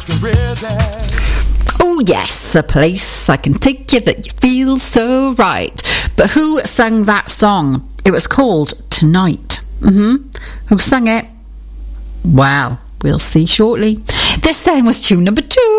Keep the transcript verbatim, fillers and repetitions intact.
Oh yes, a place I can take you that you feel so right. But who sang that song? It was called Tonight. Mm-hmm. Who sang it? Well, we'll see shortly. This then was tune number two.